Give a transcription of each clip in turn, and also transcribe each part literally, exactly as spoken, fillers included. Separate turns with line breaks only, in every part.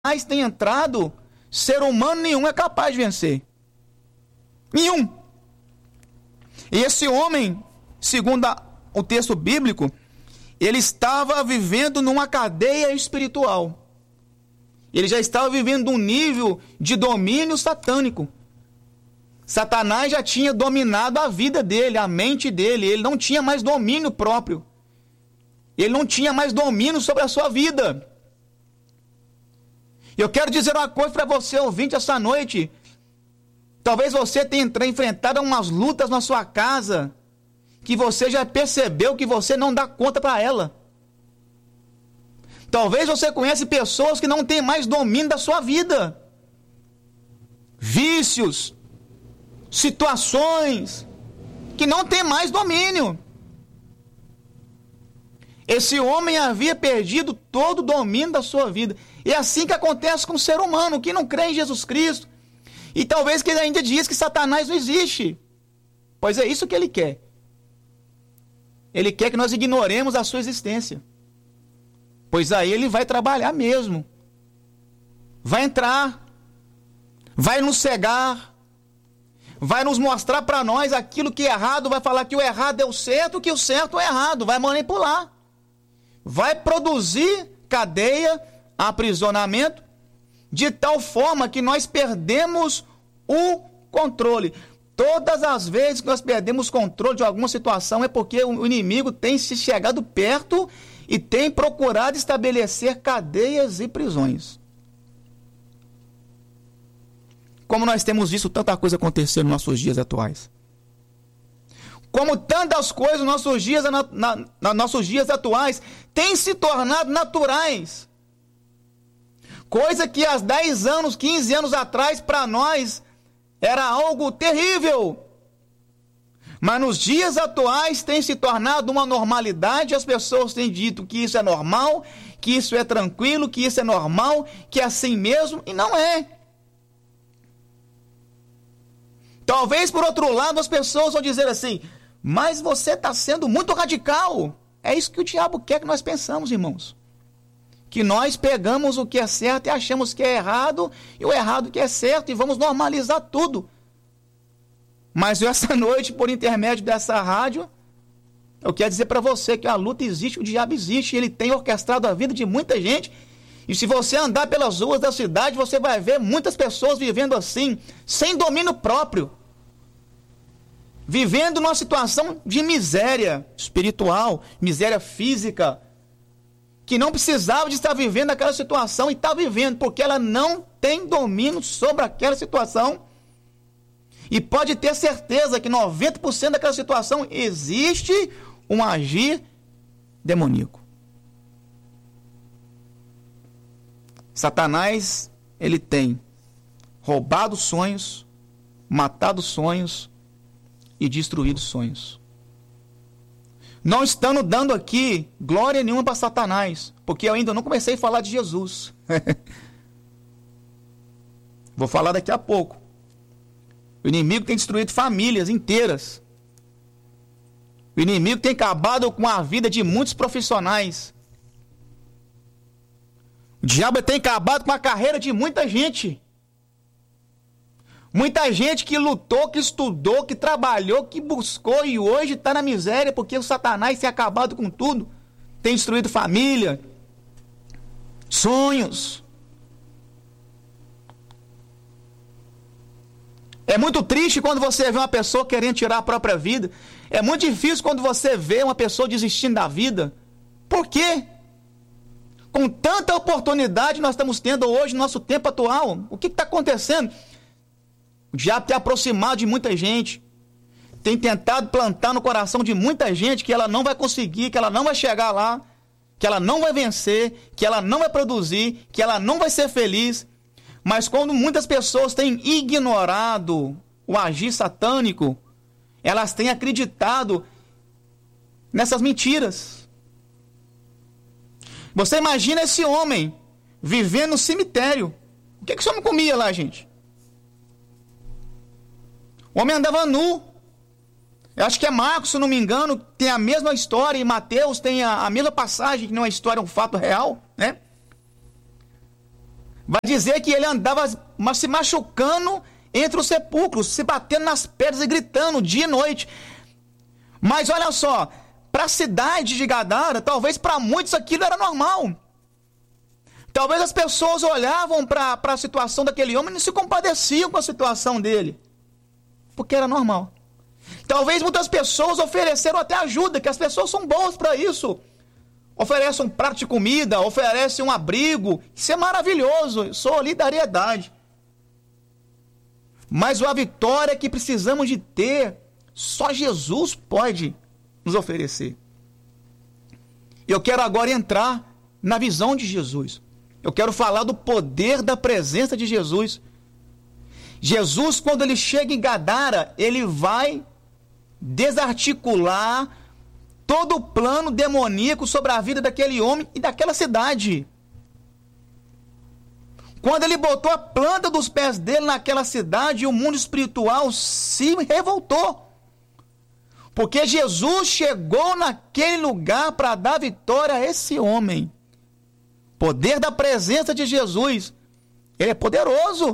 tem entrado, ser humano nenhum é capaz de vencer. Nenhum. E esse homem, segundo a, o texto bíblico, ele estava vivendo numa cadeia espiritual. Ele já estava vivendo um nível de domínio satânico. Satanás já tinha dominado a vida dele, a mente dele. Ele não tinha mais domínio próprio. Ele não tinha mais domínio sobre a sua vida. Eu quero dizer uma coisa para você, ouvinte, essa noite. Talvez você tenha enfrentado umas lutas na sua casa, que você já percebeu que você não dá conta para ela. Talvez você conhece pessoas que não têm mais domínio da sua vida. Vícios, situações que não têm mais domínio. Esse homem havia perdido todo o domínio da sua vida. E é assim que acontece com o ser humano que não crê em Jesus Cristo. E talvez que ele ainda diz que Satanás não existe. Pois é isso que ele quer. Ele quer que nós ignoremos a sua existência. Pois aí ele vai trabalhar mesmo. Vai entrar. Vai nos cegar. Vai nos mostrar para nós aquilo que é errado. Vai falar que o errado é o certo, que o certo é errado. Vai manipular. Vai produzir cadeia, aprisionamento, de tal forma que nós perdemos o controle. Todas as vezes que nós perdemos o controle de alguma situação é porque o inimigo tem se chegado perto e tem procurado estabelecer cadeias e prisões. Como nós temos visto tanta coisa acontecer nos nossos dias atuais. Como tantas coisas nos nossos dias, na, na, na, nossos dias atuais têm se tornado naturais. Coisa que há dez anos, quinze anos atrás, para nós, era algo terrível. Mas nos dias atuais tem se tornado uma normalidade. As pessoas têm dito que isso é normal, que isso é tranquilo, que isso é normal, que é assim mesmo, e não é. Talvez, por outro lado, as pessoas vão dizer assim, mas você está sendo muito radical. É isso que o diabo quer que nós pensamos, irmãos. Que nós pegamos o que é certo e achamos que é errado, e o errado que é certo, e vamos normalizar tudo. Mas essa noite, por intermédio dessa rádio, eu quero dizer para você que a luta existe, o diabo existe, ele tem orquestrado a vida de muita gente, e se você andar pelas ruas da cidade, você vai ver muitas pessoas vivendo assim, sem domínio próprio, vivendo numa situação de miséria espiritual, miséria física, que não precisava de estar vivendo aquela situação e está vivendo, porque ela não tem domínio sobre aquela situação. E pode ter certeza que noventa por cento daquela situação existe um agir demoníaco. Satanás, ele tem roubado sonhos, matado sonhos e destruído sonhos. Não estando dando aqui glória nenhuma para Satanás, porque eu ainda não comecei a falar de Jesus. Vou falar daqui a pouco. O inimigo tem destruído famílias inteiras. O inimigo tem acabado com a vida de muitos profissionais. O diabo tem acabado com a carreira de muita gente. Muita gente que lutou, que estudou, que trabalhou, que buscou e hoje está na miséria porque o Satanás tem acabado com tudo. Tem destruído família, sonhos. É muito triste quando você vê uma pessoa querendo tirar a própria vida. É muito difícil quando você vê uma pessoa desistindo da vida. Por quê? Com tanta oportunidade nós estamos tendo hoje no nosso tempo atual. O que está acontecendo? O diabo tem aproximado de muita gente. Tem tentado plantar no coração de muita gente que ela não vai conseguir, que ela não vai chegar lá, que ela não vai vencer, que ela não vai produzir, que ela não vai ser feliz. Mas quando muitas pessoas têm ignorado o agir satânico, elas têm acreditado nessas mentiras. Você imagina esse homem vivendo no cemitério. O que, que esse homem comia lá, gente? O homem andava nu. Eu acho que é Marcos, se não me engano, tem a mesma história, e Mateus tem a, a mesma passagem, que não é história, é um fato real, né? Vai dizer que ele andava se machucando entre os sepulcros, se batendo nas pedras e gritando dia e noite. Mas olha só, para a cidade de Gadara, talvez para muitos aquilo era normal. Talvez as pessoas olhavam para a situação daquele homem e não se compadeciam com a situação dele, porque era normal. Talvez muitas pessoas ofereceram até ajuda, que as pessoas são boas para isso. Oferecem um prato de comida, oferecem um abrigo. Isso é maravilhoso, solidariedade. Mas a vitória que precisamos de ter, só Jesus pode nos oferecer. Eu quero agora entrar na visão de Jesus. Eu quero falar do poder da presença de Jesus. Jesus, quando ele chega em Gadara, ele vai desarticular todo o plano demoníaco sobre a vida daquele homem e daquela cidade. Quando ele botou a planta dos pés dele naquela cidade, o mundo espiritual se revoltou. Porque Jesus chegou naquele lugar para dar vitória a esse homem. Poder da presença de Jesus. Ele é poderoso.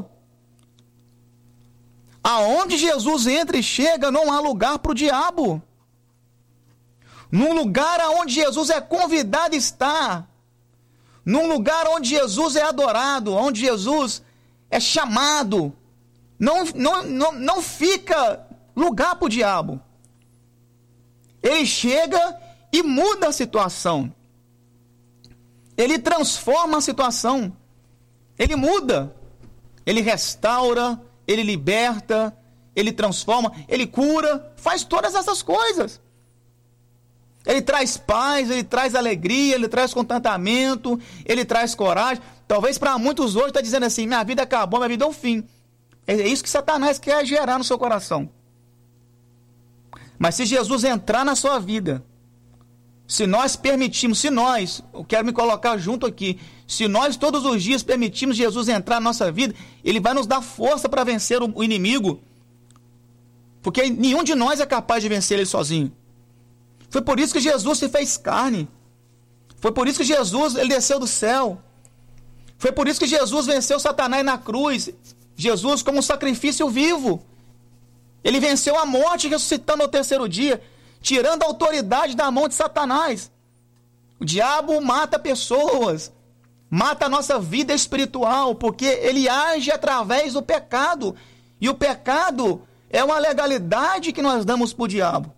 Aonde Jesus entra e chega, não há lugar para o diabo. Num lugar onde Jesus é convidado a estar, num lugar onde Jesus é adorado, onde Jesus é chamado, não, não, não, não fica lugar para o diabo. Ele chega e muda a situação. Ele transforma a situação. Ele muda. Ele restaura, ele liberta, ele transforma, ele cura, faz todas essas coisas. Ele traz paz, ele traz alegria, ele traz contentamento, ele traz coragem. Talvez para muitos hoje está dizendo assim, minha vida acabou, minha vida é o fim. É isso que Satanás quer gerar no seu coração. Mas se Jesus entrar na sua vida, se nós permitimos, se nós, eu quero me colocar junto aqui, se nós todos os dias permitimos Jesus entrar na nossa vida, ele vai nos dar força para vencer o inimigo, porque nenhum de nós é capaz de vencer ele sozinho. Foi por isso que Jesus se fez carne. Foi por isso que Jesus ele desceu do céu. Foi por isso que Jesus venceu Satanás na cruz. Jesus como um sacrifício vivo. Ele venceu a morte ressuscitando ao terceiro dia, tirando a autoridade da mão de Satanás. O diabo mata pessoas, mata a nossa vida espiritual, porque ele age através do pecado. E o pecado é uma legalidade que nós damos para o diabo.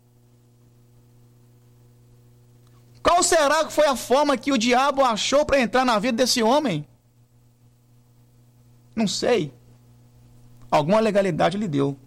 Qual será que foi a forma que o diabo achou para entrar na vida desse homem? Não sei. Alguma legalidade lhe deu.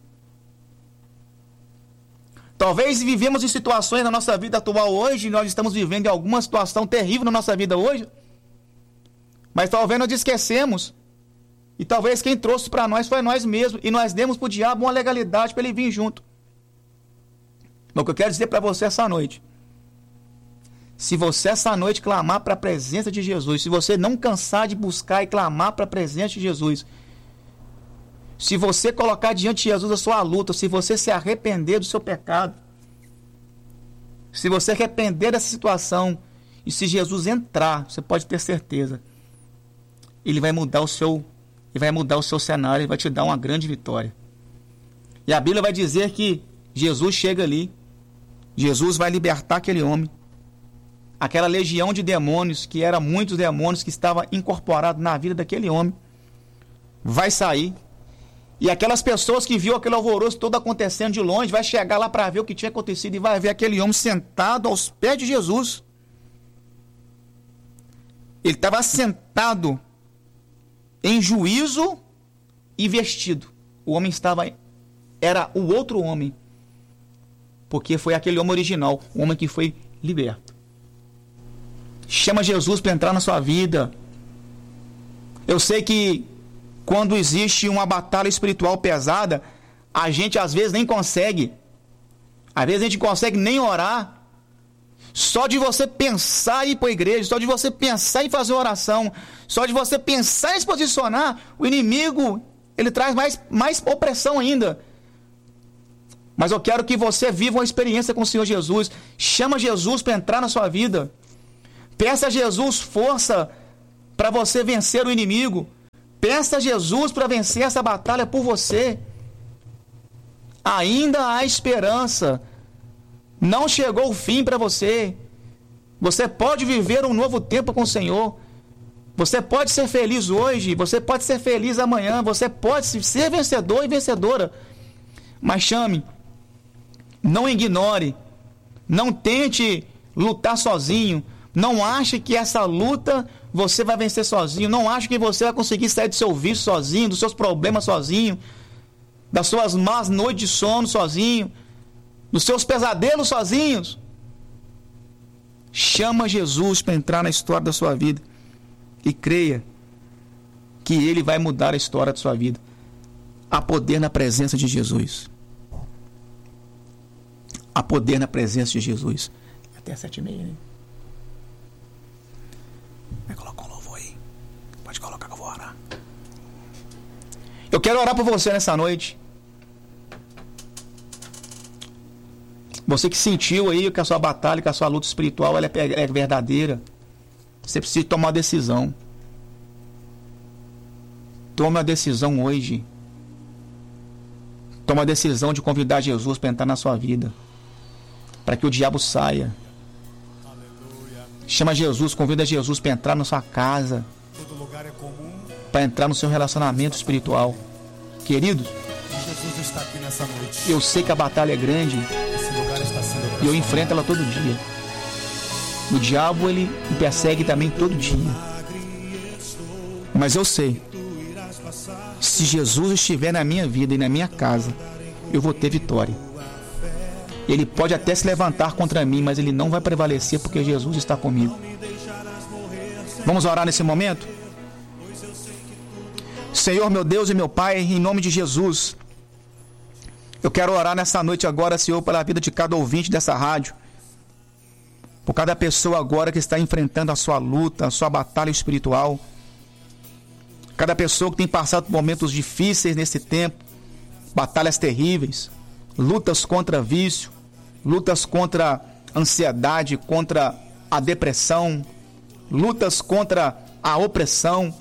Talvez vivemos em situações na nossa vida atual hoje, nós estamos vivendo em alguma situação terrível na nossa vida hoje, mas talvez nós esquecemos, e talvez quem trouxe para nós foi nós mesmos, e nós demos para o diabo uma legalidade para ele vir junto. O que eu quero dizer para você essa noite, se você essa noite clamar para a presença de Jesus, se você não cansar de buscar e clamar para a presença de Jesus, se você colocar diante de Jesus a sua luta, se você se arrepender do seu pecado, se você arrepender dessa situação, e se Jesus entrar, você pode ter certeza, ele vai mudar o seu, ele vai mudar o seu cenário, ele vai te dar uma grande vitória. E a Bíblia vai dizer que Jesus chega ali, Jesus vai libertar aquele homem, aquela legião de demônios, que eram muitos demônios que estavam incorporados na vida daquele homem, vai sair. E aquelas pessoas que viu aquele alvoroço todo acontecendo de longe, vai chegar lá para ver o que tinha acontecido e vai ver aquele homem sentado aos pés de Jesus. Ele estava sentado em juízo e vestido. O homem estava, era o outro homem, porque foi aquele homem original, o homem que foi liberto. Chama Jesus para entrar na sua vida. Eu sei que quando existe uma batalha espiritual pesada, a gente às vezes nem consegue. Às vezes a gente não consegue nem orar. Só de você pensar em ir para a igreja, só de você pensar em fazer oração, só de você pensar em se posicionar, o inimigo, ele traz mais, mais opressão ainda. Mas eu quero que você viva uma experiência com o Senhor Jesus. Chama Jesus para entrar na sua vida. Peça a Jesus força para você vencer o inimigo. Peça a Jesus para vencer essa batalha por você. Ainda há esperança. Não chegou o fim para você. Você pode viver um novo tempo com o Senhor. Você pode ser feliz hoje. Você pode ser feliz amanhã. Você pode ser vencedor e vencedora. Mas chame. Não ignore. Não tente lutar sozinho. Não ache que essa luta você vai vencer sozinho. Não ache que você vai conseguir sair do seu vício sozinho, dos seus problemas sozinho, das suas más noites de sono sozinho, dos seus pesadelos sozinhos. Chama Jesus para entrar na história da sua vida e creia que Ele vai mudar a história da sua vida. Há poder na presença de Jesus. Há poder na presença de Jesus. Até sete e meia, né? Vai colocar um louvor aí. Pode colocar que eu vou orar. Eu quero orar por você nessa noite. Você que sentiu aí que a sua batalha, que a sua luta espiritual ela é, é verdadeira. Você precisa tomar uma decisão. Tome uma decisão hoje. Tome a decisão de convidar Jesus para entrar na sua vida. Para que o diabo saia. Chama Jesus, convida Jesus para entrar na sua casa. Para entrar no seu relacionamento espiritual. Queridos,
Jesus está aqui nessa noite.
Eu sei que a batalha é grande.
Esse lugar está sendo
e eu enfrento ela todo dia. O diabo, ele me persegue também todo dia. Mas eu sei, se Jesus estiver na minha vida e na minha casa, eu vou ter vitória. Ele pode até se levantar contra mim, mas ele não vai prevalecer porque Jesus está comigo. Vamos orar nesse momento? Senhor, meu Deus e meu Pai, em nome de Jesus, eu quero orar nessa noite agora, Senhor, pela vida de cada ouvinte dessa rádio, por cada pessoa agora que está enfrentando a sua luta, a sua batalha espiritual, cada pessoa que tem passado por momentos difíceis nesse tempo, batalhas terríveis, lutas contra vício, lutas contra ansiedade, contra a depressão, lutas contra a opressão.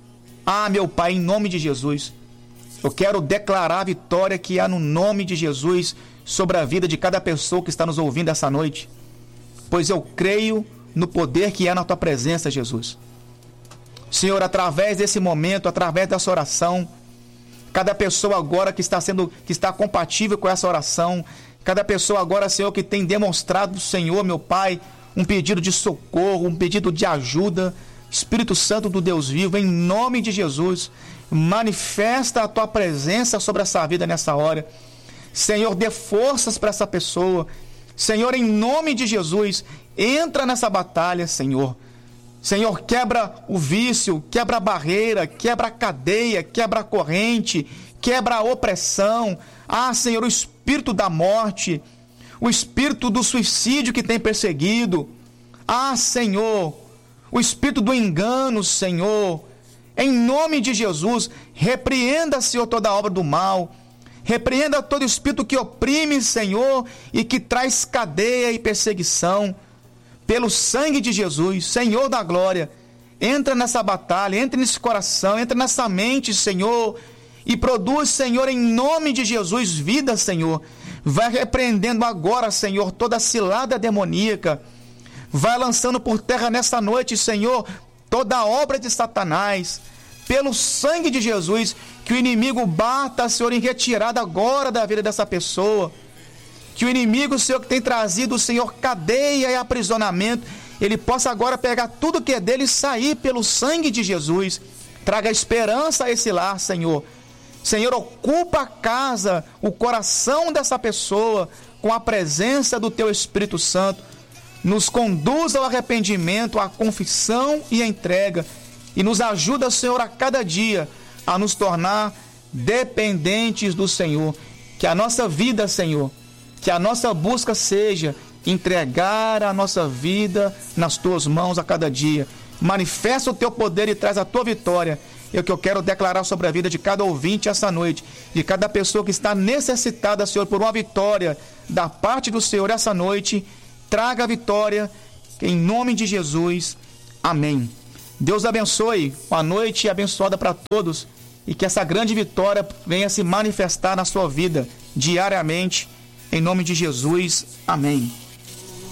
Ah, meu Pai, em nome de Jesus, eu quero declarar a vitória que há no nome de Jesus sobre a vida de cada pessoa que está nos ouvindo essa noite, pois eu creio no poder que há na Tua presença, Jesus. Senhor, através desse momento, através dessa oração, cada pessoa agora que está sendo, que está compatível com essa oração, cada pessoa agora, Senhor, que tem demonstrado, Senhor, meu Pai, um pedido de socorro, um pedido de ajuda, Espírito Santo do Deus vivo, em nome de Jesus, manifesta a Tua presença sobre essa vida nessa hora. Senhor, dê forças para essa pessoa. Senhor, em nome de Jesus, entra nessa batalha, Senhor. Senhor, quebra o vício, quebra a barreira, quebra a cadeia, quebra a corrente, quebra a opressão. Ah, Senhor, o espírito da morte, o espírito do suicídio que tem perseguido. Ah, Senhor, o espírito do engano, Senhor. Em nome de Jesus, repreenda, Senhor, toda a obra do mal. Repreenda todo espírito que oprime, Senhor, e que traz cadeia e perseguição. Pelo sangue de Jesus, Senhor da glória, entra nessa batalha, entra nesse coração, entra nessa mente, Senhor, e produz, Senhor, em nome de Jesus, vida, Senhor. Vai repreendendo agora, Senhor, toda cilada demoníaca. Vai lançando por terra nessa noite, Senhor, toda a obra de Satanás. Pelo sangue de Jesus, que o inimigo bata, Senhor, em retirada agora da vida dessa pessoa. Que o inimigo, Senhor, que tem trazido, Senhor, cadeia e aprisionamento, ele possa agora pegar tudo que é dele e sair pelo sangue de Jesus. Traga esperança a esse lar, Senhor. Senhor, ocupa a casa, o coração dessa pessoa com a presença do Teu Espírito Santo. Nos conduza ao arrependimento, à confissão e à entrega. E nos ajuda, Senhor, a cada dia a nos tornar dependentes do Senhor. Que a nossa vida, Senhor, que a nossa busca seja entregar a nossa vida nas Tuas mãos a cada dia. Manifesta o Teu poder e traz a Tua vitória. É o que eu quero declarar sobre a vida de cada ouvinte essa noite, de cada pessoa que está necessitada, Senhor, por uma vitória da parte do Senhor essa noite. Traga a vitória, em nome de Jesus. Amém. Deus abençoe, uma noite abençoada para todos e que essa grande vitória venha se manifestar na sua vida diariamente, em nome de Jesus, amém.